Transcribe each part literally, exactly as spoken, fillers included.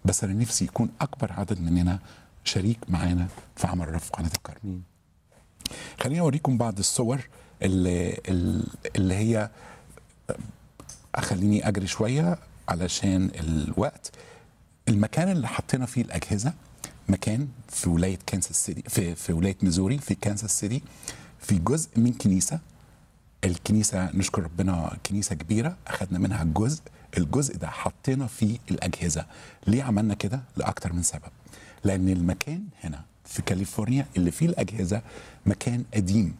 بس انا نفسي يكون اكبر عدد مننا شريك معانا في عمل رفع قناه الكرم. خليني اوريكم بعض الصور اللي, اللي هي، خليني اجري شويه علشان الوقت. المكان اللي حطينا فيه الاجهزه مكان في ولايه كانساس سيتي، في في ولايه ميزوري في كانساس سيتي، في جزء من كنيسه. الكنيسه نشكر ربنا كنيسه كبيره، اخذنا منها جزء، الجزء ده حطينا فيه الاجهزه. ليه عملنا كده؟ لاكتر من سبب. لان المكان هنا في كاليفورنيا اللي فيه الاجهزه مكان قديم،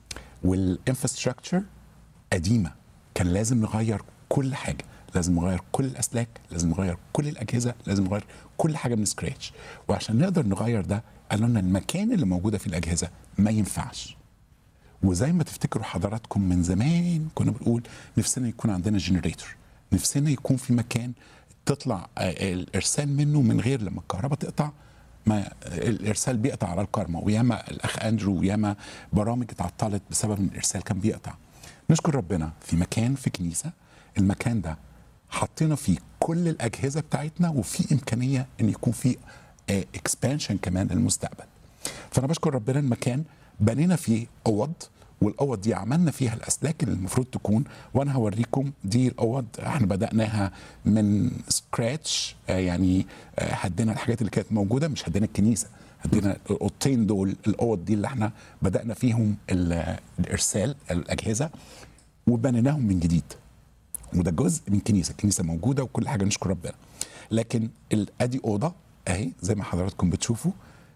والانفراستراكشر قديمه، كان لازم نغير كل حاجه، لازم نغير كل الاسلاك، لازم نغير كل الاجهزه، لازم نغير كل حاجه من سكراتش. وعشان نقدر نغير ده قالوا لنا المكان اللي موجوده فيه الاجهزه ما ينفعش. وزي ما تفتكروا حضراتكم من زمان كنا بنقول نفسنا يكون عندنا جنريتور، نفسنا يكون في مكان تطلع الارسال منه من غير لما الكهرباء تقطع، ما الارسال بيقطع على الكارما. وياما الاخ اندرو وياما برامج اتعطلت بسبب ان الارسال كان بيقطع. نشكر ربنا في مكان في كنيسه، المكان ده حطينا فيه كل الاجهزه بتاعتنا، وفي امكانيه ان يكون في اكسبانشن كمان للمستقبل. فانا بشكر ربنا المكان بنينا فيه اوض، والاوض دي عملنا فيها الاسلاك اللي المفروض تكون، وانا هوريكم دي الاوض. احنا بداناها من سكراتش، يعني هدينا الحاجات اللي كانت موجوده، مش هدينا الكنيسه، هدينا الاوضتين دول، الاوض دي اللي احنا بدانا فيهم الارسال الاجهزه، وبنيناهم من جديد. وده جزء من كنيسه، كنيسه موجوده وكل حاجه نشكر ربنا. لكن ادي اوضه اهي زي ما حضراتكم بتشوفوا،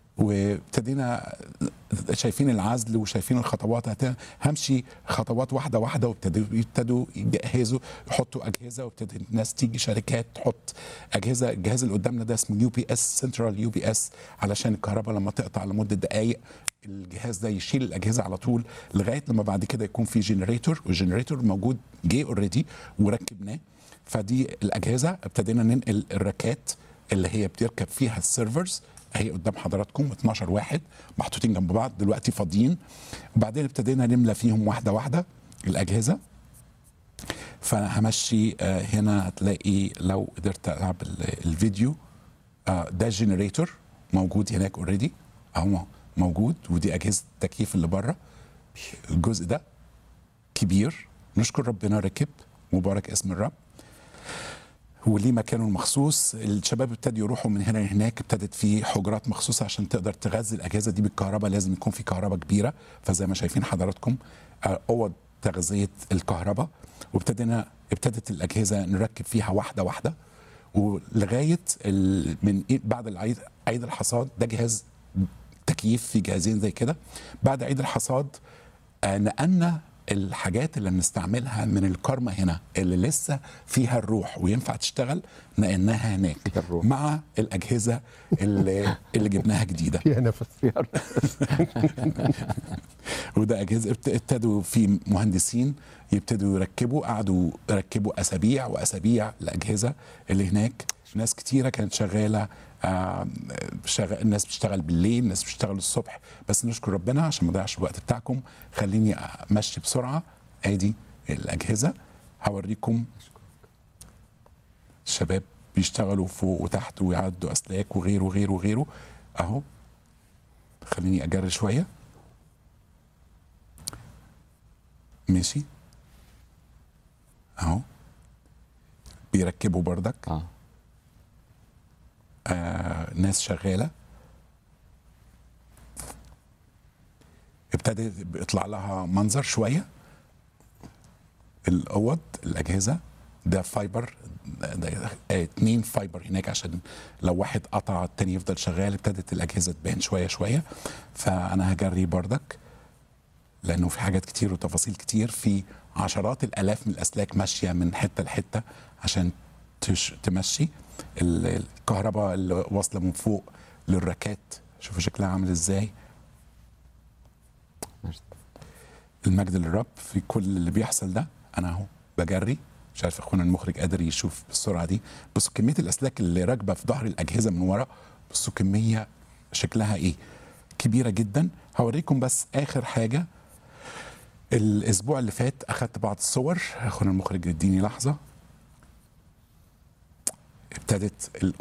وابتدينا شايفين العزل وشايفين الخطوات. همشي خطوات واحده واحده، وابتدوا يبتدوا يجهزوا يحطوا اجهزه، وابتدت الناس تيجي شركات تحط اجهزه. الجهاز اللي قدامنا ده اسمه يو بي اس، سنترال يو بي اس، علشان الكهرباء لما تقطع لمده دقائق الجهاز ده يشيل الاجهزه على طول، لغايه لما بعد كده يكون في جنريتور، والجنريتور موجود جه اوريدي وركبناه. فدي الاجهزه. ابتدينا ننقل الراكات اللي هي بتركب فيها السيرفرز، اهي قدام حضراتكم اتناشر واحد محطوطين جنب بعض دلوقتي فاضيين. وبعدين ابتدينا نملى فيهم واحده واحده الاجهزه. فانا همشي هنا، هتلاقي لو قدرت العب الفيديو ده جنريتور موجود هناك اوريدي اهو موجود، ودي اجهزه التكييف اللي بره. الجزء ده كبير نشكر ربنا ركب، مبارك اسم الرب، وليه مكانه المخصوص. الشباب ابتدوا يروحوا من هنا لهناك، ابتدت في حجرات مخصوصه عشان تقدر تغذي الاجهزه دي بالكهرباء، لازم يكون في كهرباء كبيره. فزي ما شايفين حضراتكم اوض تغذيه الكهرباء، وابتدينا ابتدت الاجهزه نركب فيها واحده واحده، ولغايه من بعد العيد عيد الحصاد. ده جهاز تكييف، في جهازين زي كده. بعد عيد الحصاد نقلنا الحاجات اللي بنستعملها من الكارما هنا اللي لسه فيها الروح وينفع تشتغل، نقلناها هناك مع الاجهزه اللي اللي جبناها جديده فيها نفس فيها نفس. وده اجهزه ابتدوا في مهندسين يبتدوا يركبوا، قعدوا يركبوا اسابيع واسابيع الاجهزه اللي هناك. ناس كتيره كانت شغاله، آه شغال، الناس بتشتغل بالليل، الناس بتشتغل الصبح. بس نشكر ربنا عشان ما اضيعش الوقت بتاعكم، خليني امشي بسرعه. ادي الاجهزه، هوريكم الشباب بيشتغلوا فوق وتحت ويعدوا اسلاك وغيره وغيره وغيره اهو. خليني اجري شويه، ماشي اهو بيركبوا بردك. اه آه ناس شغاله، ابتدت بيطلع لها منظر شويه. الاوض الاجهزه ده فايبر، ده, ده اه اتنين فايبر هناك عشان لو واحد قطع التاني يفضل شغال. ابتدت الاجهزه تبان شويه شويه. فانا هجري بردك لانه في حاجات كتير وتفاصيل كتير، في عشرات الالاف من الاسلاك ماشيه من حته لحته عشان تش تمشي الكهرباء اللي واصله من فوق للراكات. شوفوا شكلها عامل ازاي. المجد للرب في كل اللي بيحصل ده. انا اهو بجري، مش عارف اخونا المخرج قادر يشوف بالسرعه دي. بصوا كميه الاسلاك اللي راكبه في ظهر الاجهزه من ورا، بصوا كميه شكلها ايه، كبيره جدا. هوريكم بس اخر حاجه. الاسبوع اللي فات اخذت بعض الصور، اخونا المخرج يديني لحظه. ابتدت